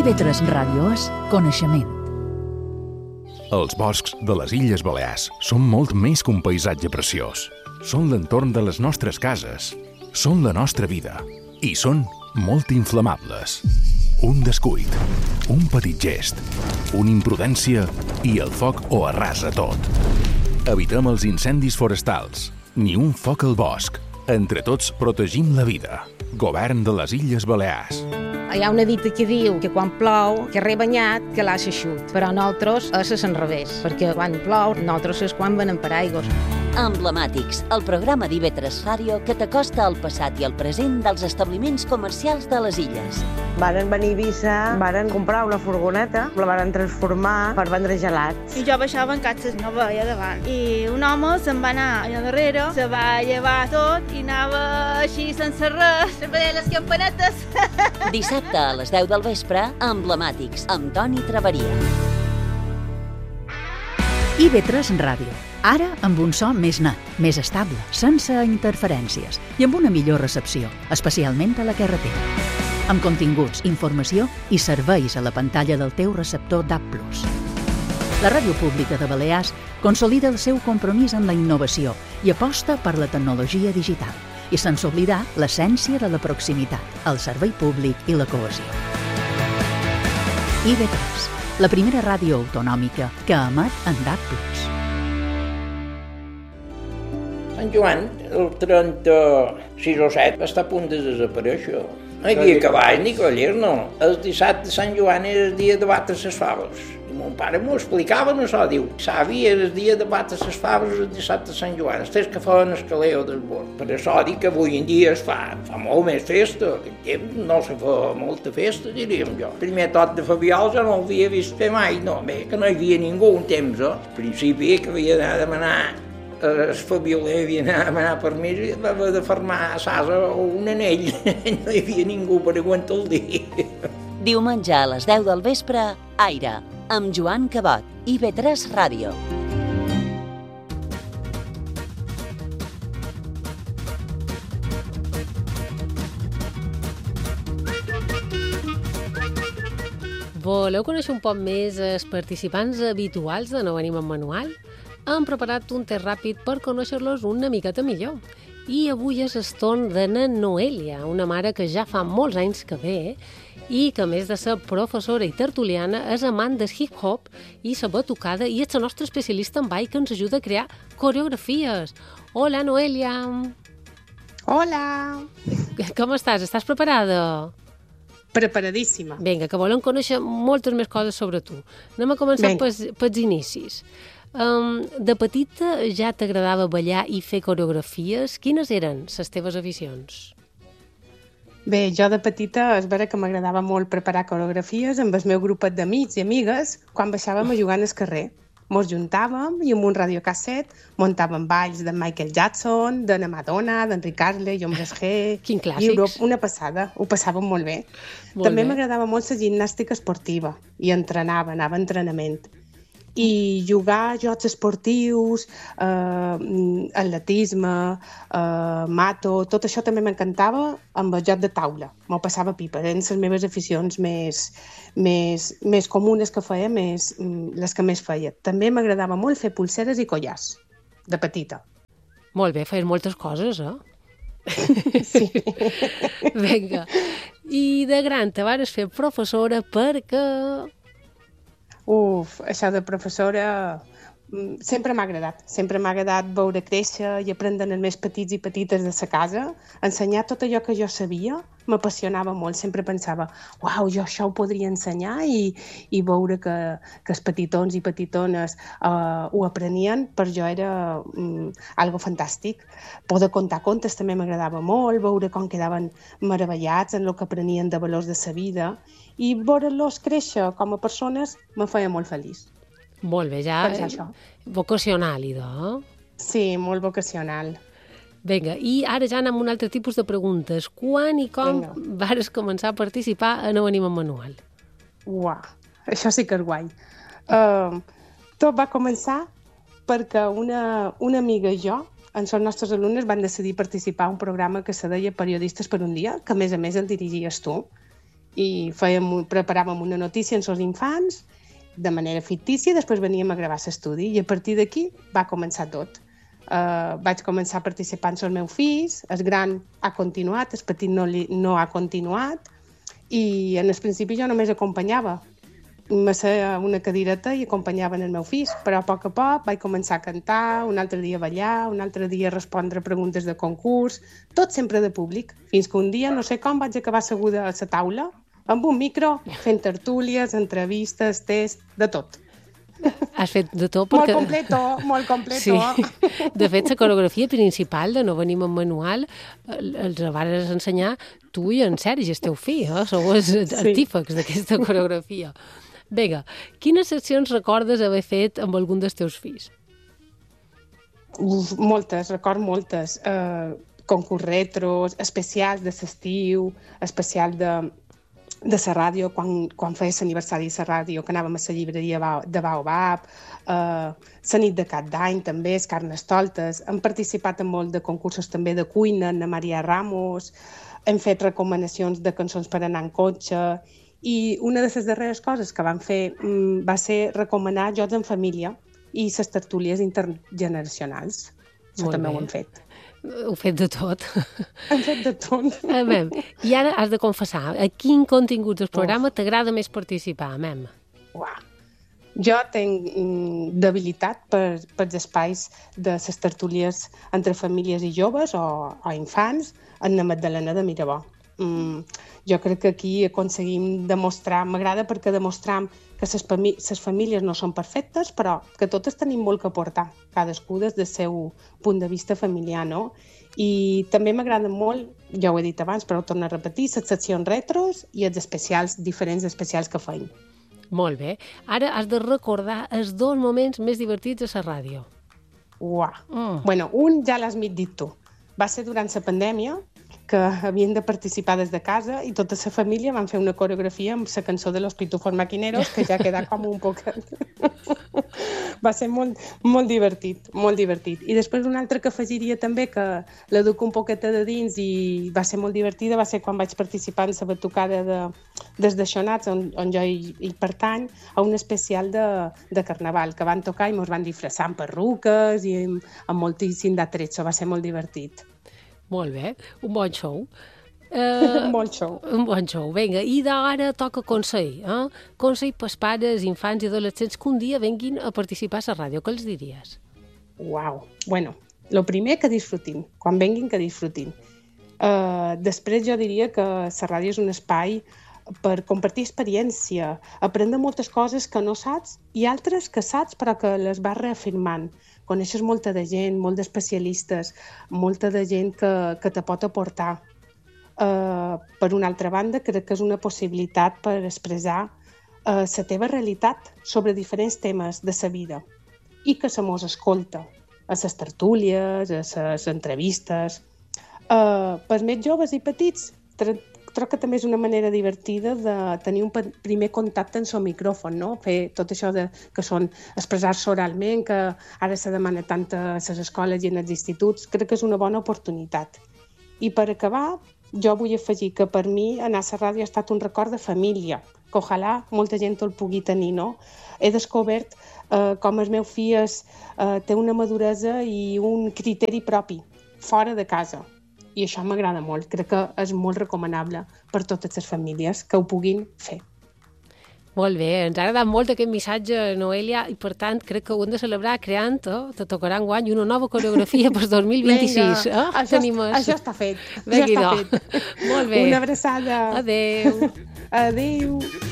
IB3 Ràdio és coneixement. Els boscs de les Illes Balears són molt més que un paisatge preciós. Són l'entorn de les nostres cases, són la nostra vida i són molt inflamables. Un descuit, un petit gest, una imprudència i el foc ho arrasa tot. Evitem els incendis forestals, ni un foc al bosc. Entre tots protegim la vida. Govern de les Illes Balears. Hi ha una dita que diu que quan plou, que rebanyat, que l'ha xeixut. Però nosaltres és al revés, perquè quan plou, nosaltres és quan venem paraigües. Emblemàtics, el programa d'IB3 Ràdio que t'acosta al passat i al present dels establiments comercials de les illes. Varen venir a Eivissa, varen comprar una furgoneta, la varen transformar per vendre gelats. I jo baixava en catxes, no veia davant. I un home se'n va anar allà darrere, se va llevar tot i anava així sense res, se'n veia les campanetes. Dissabte a les 10 del vespre, Emblemàtics, amb Toni Traveria. IB3 Ràdio. Ara amb un so més net, més estable, sense interferències i amb una millor recepció, especialment a la carretera. Amb continguts, informació i serveis a la pantalla del teu receptor DAB+. La Ràdio Pública de Balears consolida el seu compromís amb la innovació i aposta per la tecnologia digital i sense oblidar l'essència de la proximitat, el servei públic i la cohesió. IB3, la primera ràdio autonòmica que emet en DAB+. Sant Joan, el 36 o 7, està a punt de desaparèixer. No hi havia cavall ni collers, no. El dissabte de Sant Joan era el dia de batre les faves. I mon pare m'ho explicava, no això, diu, savi, era el dia de batre les faves el dissabte de Sant Joan, els que feien el caleo del bosc. Per això dic que avui en dia es fa molt més festa, que en temps no se fa molta festa, diríem jo. El primer tot de Fabiol jo no l'havia vist fer mai, no, bé, que no hi havia ningú un temps, Al principi que havia d'anar a demanar el Fabioler havia d'anar a demanar permís i va haver de fermar a Sasa un anell. No hi havia ningú per aguantar el dia. Diumenge a les 10 del vespre, Aire, amb Joan Cabot, IB3 Ràdio. Voleu conèixer un poc més els participants habituals de No Venim amb Manual? Hem preparat un test ràpid per conèixer-los una miqueta millor. I avui és el torn de na Noelia, una mare que ja fa molts anys que ve i que, a més de ser professora i tertuliana, és amant del hip-hop i la batucada i és la nostra especialista en ball que ens ajuda a crear coreografies. Hola, Noelia! Hola! Com estàs? Estàs preparada? Preparadíssima. Vinga, que volem conèixer moltes més coses sobre tu. Anem a començar pels inicis. De petita ja t'agradava ballar i fer coreografies? Quines eren les teves aficions? Bé, jo de petita és vera que m'agradava molt preparar coreografies amb el meu grupet d'amics i amigues quan baixàvem a jugar al carrer. Mos juntàvem i amb un radiocasset muntàvem balls de Michael Jackson, de Madonna, d'Enric Astley, John Bresger... Quin clàssics! Una passada, ho passàvem molt bé. També m'agradava molt la gimnàstica esportiva i anava a entrenament. I jugar a jocs esportius, atletisme, mato, tot això també m'encantava amb el joc de taula. M'ho passava pipa, eren les meves aficions més comunes que feia, les que més feia. També m'agradava molt fer pulseres i collars, de petita. Molt bé, feies moltes coses, Sí. Vinga. I de gran te vas fer professora perquè... Això de professora sempre m'ha agradat veure créixer i aprendre els més petits i petites de sa casa. Ensenyar tot allò que jo sabia m'apassionava molt, sempre pensava uau, jo això ho podria ensenyar i veure que els petitons i petitones ho aprenien, per jo era algo fantàstic. Poder contar contes també m'agradava molt, veure com quedaven meravellats en el que aprenien de valors de sa vida i veure-los créixer com a persones me feia molt feliç. Molt bé, ja vocacional, idò. Sí, molt vocacional. Vinga, i ara ja anem a un altre tipus de preguntes. Quan i com vares començar a participar a No Venim amb Manual? Uau, això sí que és guai. Tot va començar perquè una amiga i jo, els nostres alumnes, van decidir participar a un programa que se deia Periodistes per un dia, que a més el dirigies tu. i preparàvem una notícia en els infants de manera fictícia, després veníem a gravar l'estudi i a partir d'aquí va començar tot. Vaig començar a participar en els meus fills, el gran ha continuat, el petit no ha continuat i en el principi jo només acompanyava. M'asseia una cadireta i acompanyava el meu fill, però a poc vaig començar a cantar, un altre dia a ballar, un altre dia a respondre preguntes de concurs, tot sempre de públic, fins que un dia, no sé com, vaig acabar asseguda a la taula, amb un micro, fent tertúlies, entrevistes, tests, de tot. Has fet de tot perquè... Molt completo. Sí. De fet, la coreografia principal de No venim amb manual els vas ensenyar tu i en Sergi, el teu fill, sou els artífecs d'aquesta coreografia. Vinga, quines seccions recordes haver fet amb algun dels teus fills? Record moltes. Concurs retros, especials de l'estiu, especial de la ràdio, quan feia l'aniversari de la ràdio, que anàvem a la llibreria de Baobab, la nit de cap d'any també, els Carnestoltes. Hem participat en molt de concursos també de cuina, Ana Maria Ramos, hem fet recomanacions de cançons per anar en cotxe, i una de les darreres coses que vam fer va ser recomanar jocs en família i les tertúlies intergeneracionals. Això també ho hem fet. Heu fet de tot. Hem fet de tot. I ara has de confessar, a quin contingut del programa t'agrada més participar, Mem? Jo tinc debilitat per els espais de les tertúlies entre famílies i joves o infants en la Magdalena de Mirabó. Jo crec que aquí aconseguim demostrar, m'agrada perquè demostram que les famílies no són perfectes, però que totes tenim molt que aportar, cadascú des del seu punt de vista familiar, no? I també m'agraden molt, ja ho he dit abans, però ho torno a repetir, les seccions retros i els especials, diferents especials que feim. Molt bé. Ara has de recordar els 2 moments més divertits a la ràdio. Bueno, un ja l'has dit tu. Va ser durant la pandèmia, que havien de participar des de casa i tota la família van fer una coreografia amb la cançó de Los Pitufos Maquineros, que ja queda com un poc... Va ser molt divertit, molt divertit. I després una altra que afegiria també, que la duc un poqueta de dins i va ser molt divertida, va ser quan vaig participar en la batucada des de Xonats, on jo hi pertany, a un especial de Carnaval, que van tocar i ens van disfressar amb perruques i amb moltíssim d'atretzo, va ser molt divertit. Molt bé, un bon show. Un bon show. Un bon show, vinga. I d'ara toca consell, Consell pels pares, infants i adolescents que un dia venguin a participar a la ràdio. Què els diries? Bueno, el primer que disfrutin, quan venguin que disfrutin. Després jo diria que la ràdio és un espai per compartir experiència, aprendre moltes coses que no saps i altres que saps però que les vas reafirmant. Coneixes molta de gent, molt d'especialistes, molta de gent que te pot aportar. Per una altra banda, crec que és una possibilitat per expressar la teva realitat sobre diferents temes de la vida i que se mos escolta a les tertúlies, a les entrevistes. Pels més joves i petits, crec que també és una manera divertida de tenir un primer contacte amb el micròfon, no? Fer tot això que són expressar-se oralment, que ara se demana tant a les escoles i en els instituts, crec que és una bona oportunitat. I per acabar, jo vull afegir que per mi anar a la ràdio ha estat un record de família, que ojalà molta gent el pugui tenir, no? He descobert com el meu fill té una maduresa i un criteri propi, fora de casa. I això m'agrada molt. Crec que és molt recomanable per totes les famílies que ho puguin fer. Molt bé, ens ha agradat molt aquest missatge, Noelia, i per tant crec que ho hem de celebrar creant, te tocarà enguany una nova coreografia per 2026. Vinga, això està fet. Molt bé. Una abraçada. Adéu. Adéu.